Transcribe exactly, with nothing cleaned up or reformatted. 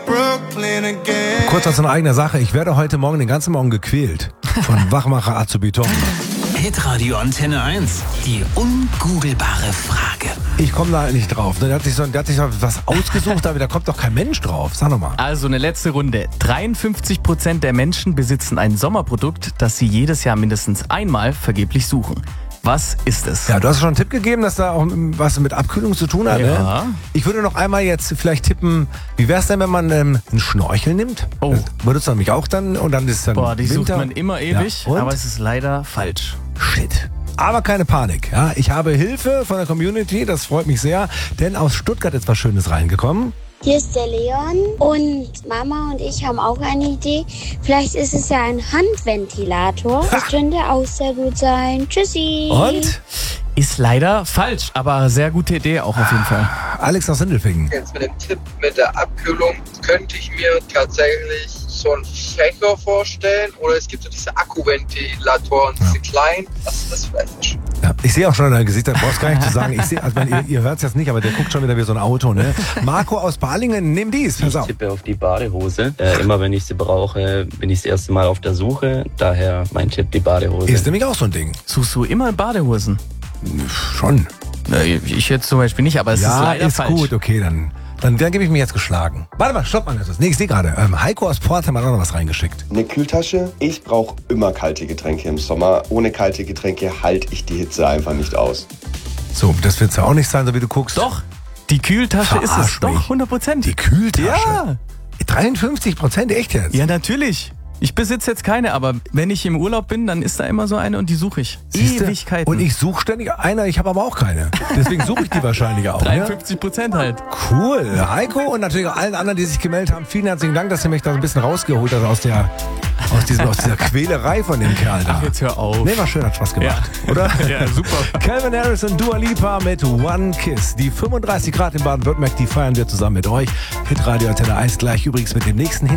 Brooklyn again. Kurz aus einer eigenen Sache. Ich werde heute Morgen den ganzen Morgen gequält. Von Wachmacher Azubi Tom. Hitradio Antenne eins. Die ungoogelbare Frage. Ich komme da nicht drauf. Der hat sich so, der hat sich so was ausgesucht, aber da kommt doch kein Mensch drauf. Sag nochmal. Also eine letzte Runde. dreiundfünfzig Prozent der Menschen besitzen ein Sommerprodukt, das sie jedes Jahr mindestens einmal vergeblich suchen. Was ist es? Ja, du hast schon einen Tipp gegeben, dass da auch was mit Abkühlung zu tun hat. Ja. Ne? Ich würde noch einmal jetzt vielleicht tippen, wie wäre es denn, wenn man ähm, einen Schnorchel nimmt? Oh. Das benutzt man nämlich auch dann und dann ist es dann Boah, die Winter. sucht man immer ewig, Ja, und? aber es ist leider falsch. Shit. Aber keine Panik. Ja, ich habe Hilfe von der Community, das freut mich sehr, denn aus Stuttgart ist was Schönes reingekommen. Hier ist der Leon und Mama und ich haben auch eine Idee. Vielleicht ist es ja ein Handventilator. Das könnte auch sehr gut sein. Tschüssi. Und? Ist leider falsch, aber sehr gute Idee auch auf jeden Fall. Alex aus Sindelfingen. Jetzt mit dem Tipp mit der Abkühlung könnte ich mir tatsächlich so einen Fächer vorstellen. Oder es gibt so diese Akkuventilatoren, diese kleinen. Das ist das vielleicht. Ja, ich sehe auch schon in deinem Gesicht, da brauchst du gar nicht zu sagen. Ich sehe, also ihr, ihr hört es jetzt nicht, aber der guckt schon wieder wie so ein Auto. Ne? Marco aus Balingen, nimm dies. Pass Ich auf. tippe auf die Badehose. Äh, immer wenn ich sie brauche, bin ich das erste Mal auf der Suche. Daher mein Tipp, die Badehose. Ist nämlich auch so ein Ding. Suchst du immer Badehosen? Schon. Na, ich jetzt zum Beispiel nicht, aber es ja, ist leider ist falsch. gut, okay, dann, dann, dann gebe ich mir jetzt geschlagen. Warte mal, stopp mal. Das. Nee, ich sehe gerade. Ähm, Heiko aus Portheim hat auch noch was reingeschickt. Eine Kühltasche. Ich brauche immer kalte Getränke im Sommer. Ohne kalte Getränke halte ich die Hitze einfach nicht aus. So, das wird ja auch nicht sein, so wie du guckst. Doch, die Kühltasche ist Verarsch es. Doch, mich. hundert Prozent. Die Kühltasche? Ja. dreiundfünfzig Prozent, echt jetzt? Ja, natürlich. Ich besitze jetzt keine, aber wenn ich im Urlaub bin, dann ist da immer so eine und die suche ich. Siehste? Ewigkeiten. Und ich suche ständig eine, ich habe aber auch keine. Deswegen suche ich die wahrscheinlich auch. Ne? dreiundfünfzig Prozent halt. Cool. Heiko und natürlich auch allen anderen, die sich gemeldet haben, vielen herzlichen Dank, dass ihr mich da so ein bisschen rausgeholt habt aus der, aus diesem, aus dieser Quälerei von dem Kerl da. Ach, jetzt hör auf. Nee, war schön, hat Spaß gemacht. Ja. Oder? Ja, super. Calvin Harris und Dua Lipa mit One Kiss. Die fünfunddreißig Grad in Baden-Württemberg, die feiern wir zusammen mit euch. Hitradio Antenne eins gleich übrigens mit dem nächsten Hit.